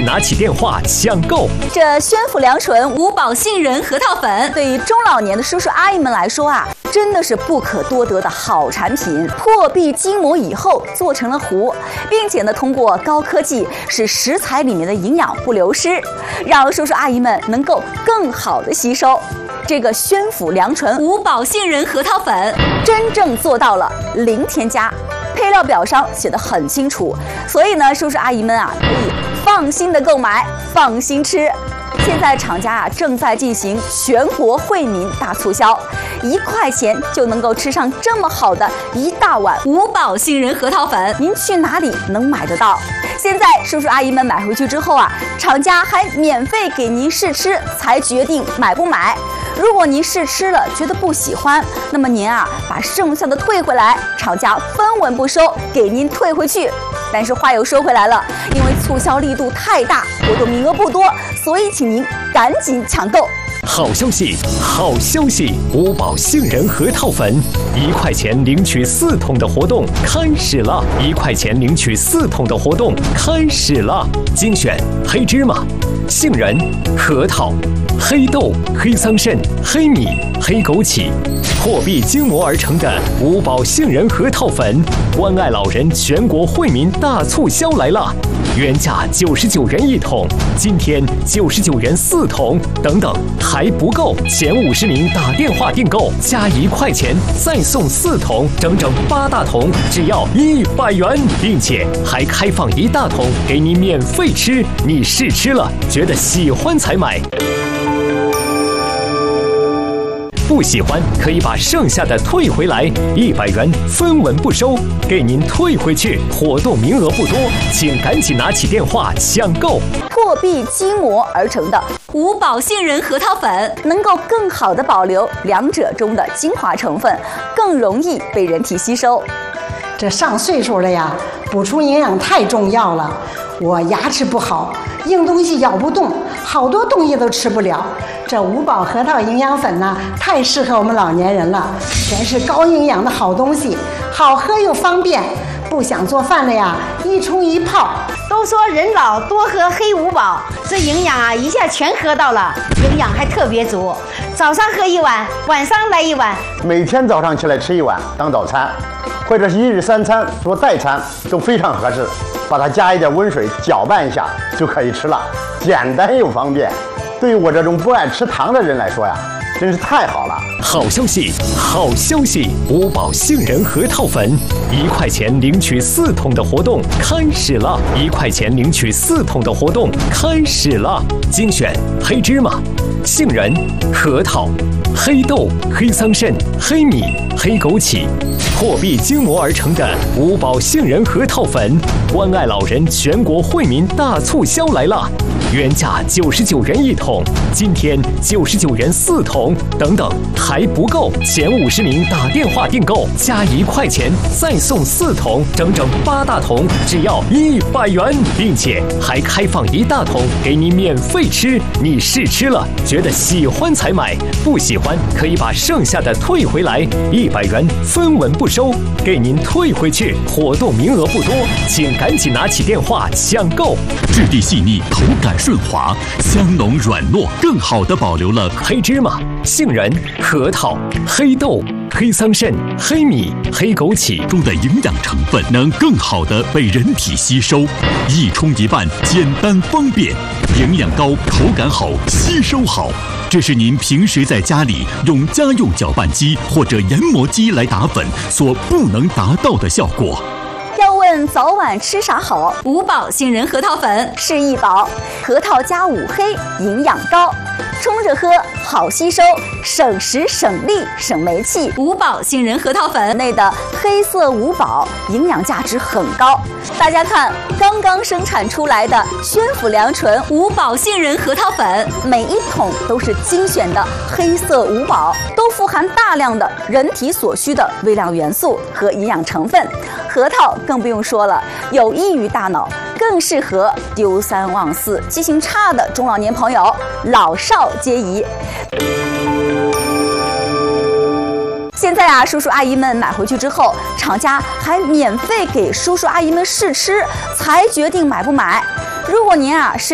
拿起电话抢购。 这宣府良醇五宝杏仁核桃粉，对于中老年的叔叔阿姨们来说啊，真的是不可多得的好产品。破壁筋膜以后做成了糊，并且呢，通过高科技使食材里面的营养不流失，让叔叔阿姨们能够更好的吸收。这个宣府良醇五宝杏仁核桃粉真正做到了零添加，配料表上写得很清楚，所以呢，叔叔阿姨们啊可以放心的购买，放心吃。现在厂家啊正在进行全国惠民大促销，1块钱就能够吃上这么好的一大碗五宝杏仁核桃粉，您去哪里能买得到？现在叔叔阿姨们买回去之后啊，厂家还免费给您试吃，才决定买不买。如果您试吃了觉得不喜欢，那么您啊把剩下的退回来，厂家分文不收，给您退回去。但是话又说回来了，因为促销力度太大，活动名额不多，所以请您赶紧抢购。 好消息，好消息！五宝杏仁核桃粉，1块钱领取4桶的活动开始了！1块钱领取4桶的活动开始了！精选黑芝麻、杏仁、核桃、黑豆、黑桑葚、黑米、黑枸杞，破壁筋膜而成的五宝杏仁核桃粉，关爱老人全国惠民大促销来了！原价99元1桶，今天99元4桶，等等还不够，前50名打电话订购加1块钱再送4桶，整整8大桶，只要100元，并且还开放1大桶给你免费吃，你试吃了觉得喜欢才买。不喜欢可以把剩下的退回来，100元分文不收，给您退回去。活动名额不多，请赶紧拿起电话抢购。 破壁筋膜而成的五宝杏仁核桃粉，能够更好的保留两者中的精华成分，更容易被人体吸收。 这上岁数了呀，补充营养太重要了。我牙齿不好，硬东西咬不动，好多东西都吃不了。这五宝核桃营养粉呢，太适合我们老年人了，全是高营养的好东西，好喝又方便。不想做饭了呀，一冲一泡。 都说人老多喝黑五宝，这营养啊一下全喝到了，营养还特别足。早上喝1碗，晚上来1碗， 每天早上起来吃1碗当早餐，或者是1日3餐做代餐都非常合适。把它加一点温水搅拌一下就可以吃了，简单又方便。对于我这种不爱吃糖的人来说呀，真是太好了！ 好消息，好消息！五宝杏仁核桃粉，1块钱领取4桶的活动开始了！1块钱领取4桶的活动开始了！精选黑芝麻、杏仁、核桃、黑豆、黑桑葚、黑米、黑枸杞，破壁筋膜而成的五宝杏仁核桃粉，关爱老人全国惠民大促销来了！原价99元1桶，今天99元4桶，等等还不够，前50名打电话订购加1块钱再送4桶，整整8大桶，只要100元，并且还开放1大桶给你免费吃，你试吃了觉得喜欢才买，不喜欢可以把剩下的退回来，100元分文不收，给您退回去。活动名额不多，请赶紧拿起电话抢购。 质地细腻，口感顺滑，香浓软糯，更好地保留了黑芝麻、杏仁、核桃、黑豆、黑桑葚、黑米、黑枸杞中的营养成分，能更好地被人体吸收。一冲一拌，简单方便，营养高，口感好，吸收好。这是您平时在家里用家用搅拌机或者研磨机来打粉所不能达到的效果。 要问早晚吃啥好，五宝杏仁核桃粉是一宝，核桃加5黑，营养高，冲着喝好吸收，省时省力省煤气。五宝杏仁核桃粉内的黑色五宝营养价值很高。大家看，刚刚生产出来的宣府良醇五宝杏仁核桃粉，每一桶都是精选的黑色五宝，都富含大量的人体所需的微量元素和营养成分。核桃更不用说了，有益于大脑，更适合丢三忘四、记性差的中老年朋友，老少皆宜。现在啊，叔叔阿姨们买回去之后，厂家还免费给叔叔阿姨们试吃，才决定买不买。如果您啊是